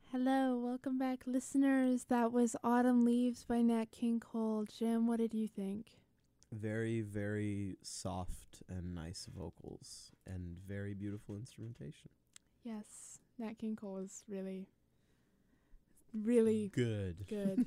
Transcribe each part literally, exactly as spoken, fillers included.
Hello, welcome back, listeners. That was Autumn Leaves by Nat King Cole. Jim, what did you think? Very, very soft and nice vocals and very beautiful instrumentation. Yes, Nat King Cole is really, really Good. good.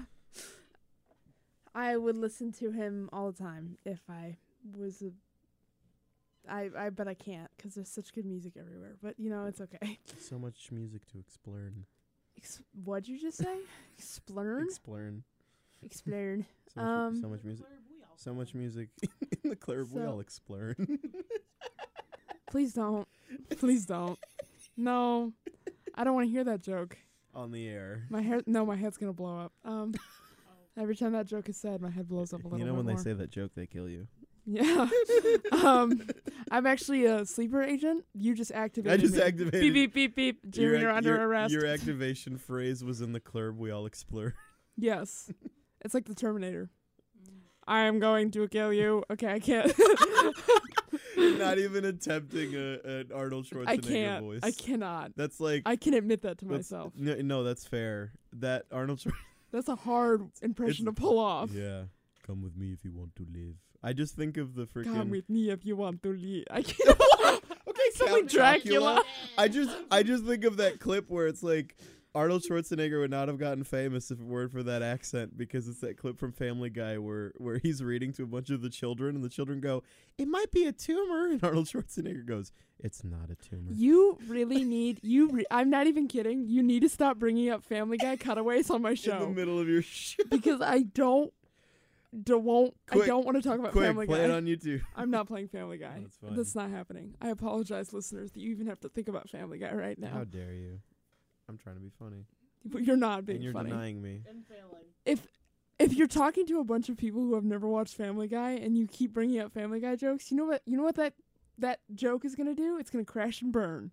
I would listen to him all the time if I was a... I, I but I can't because there's such good music everywhere. But, you know, it's okay. So much music to explore. Ex- what'd you just say? Explurn? Explore. Explurn. So much, Um, so much music. So much music in the clairvoyant So- explore. Please don't. Please don't. No. I don't want to hear that joke. On the air. My hair, no, my head's gonna blow up. Um, every time that joke is said, my head blows up a little. You know bit when more. they say that joke, they kill you. Yeah. um, I'm actually a sleeper agent. You just activated I just me. activated. Beep beep beep beep. Jim, Your you're ac- under your, arrest. Your activation phrase was in the club we all explore. Yes. It's like the Terminator. I am going to kill you. Okay, I can't. Not even attempting a, an Arnold Schwarzenegger I can't. voice. I cannot. That's like I can admit that to that's- myself. No, no, that's fair. That Arnold Schwarzenegger. That's a hard impression It's- to pull off. Yeah. Come with me if you want to live. I just think of the freaking. Come with me if you want to leave. I can't. Okay, Something Count Dracula. I just, I just think of that clip where it's like Arnold Schwarzenegger would not have gotten famous if it weren't for that accent, because it's that clip from Family Guy where where he's reading to a bunch of the children and the children go, "It might be a tumor," and Arnold Schwarzenegger goes, "It's not a tumor." You really need you. Re- I'm not even kidding. You need to stop bringing up Family Guy cutaways on my In show the middle of your show. because I don't, don't won't. Quick, I don't want to talk about Quick, Family play Guy. it on YouTube. I'm not playing Family Guy. That's fine. That's not happening. I apologize, listeners, that you even have to think about Family Guy right How now. dare you? I'm trying to be funny, But you're not being and you're funny. denying me. And failing. If if you're talking to a bunch of people who have never watched Family Guy and you keep bringing up Family Guy jokes, you know what? You know what that that joke is gonna do? It's gonna crash and burn.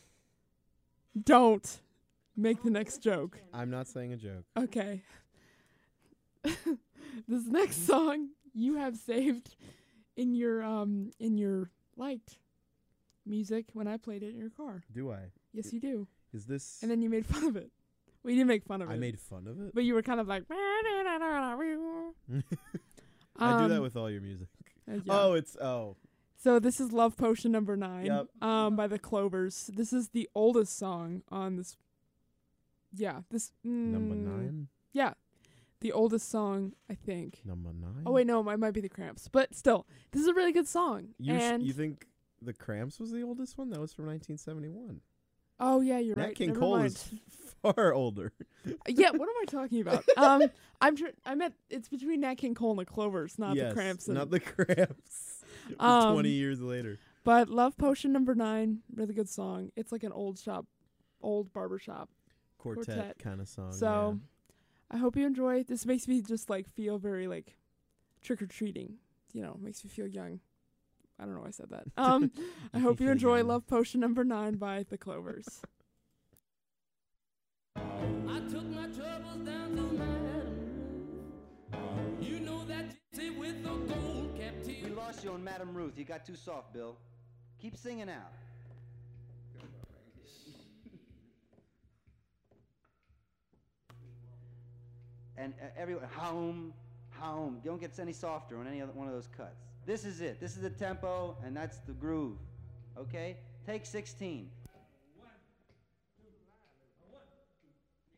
Don't make the next joke. I'm not saying a joke. Okay. This next song you have saved in your um in your liked music when I played it in your car. Do I? Yes, you do. Is this? And then you made fun of it. Well, you didn't make fun of I it. made fun of it. But you were kind of like. I do that Um, with all your music. uh, yeah. Oh, it's oh. So this is Love Potion number nine, Yep. um, by the Clovers. This is the oldest song on this. Yeah, this mm, Number nine. Yeah, the oldest song, I think. Number nine. Oh wait, no, it might be the Cramps, but still, this is a really good song. You sh- and you think the Cramps was the oldest one? That was from nineteen seventy-one. oh yeah, you're Nat right. King Never Cole mind. is far older. Yeah, what am I talking about? um, I'm tr- I meant it's between Nat King Cole and the Clovers, not yes, the Cramps. And, not the Cramps. Um, Twenty years later. But Love Potion number nine, really good song. It's like an old shop, old barbershop. Quartet, quartet. kind of song. So, I hope you enjoy. This makes me just like feel very like trick or treating. You know, makes me feel young. I don't know why I said that. Um, I hope you feel enjoy young. Love Potion number nine by the Clovers. I took my troubles down to Madam Ruth. You know that gypsy with the gold kept We heel. lost you on Madam Ruth. You got too soft, Bill. Keep singing out. And uh, everyone, home, home. You don't get any softer on any other one of those cuts. This is it. This is the tempo, and that's the groove. Okay? Take sixteen.